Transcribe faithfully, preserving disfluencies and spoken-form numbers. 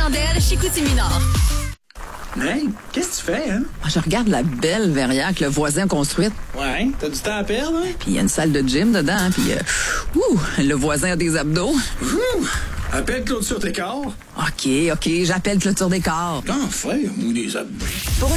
chandelles chez Coutu-Minard. Hey, qu'est-ce que tu fais, hein? Je regarde la belle verrière que le voisin a construite. Ouais, t'as du temps à perdre, hein? Puis il y a une salle de gym dedans, hein, puis euh, ouh, le voisin a des abdos. Ouh! Appelle Claude sur tes corps. OK, OK, j'appelle Clôture Décor. Enfin, ou des abdos. Pour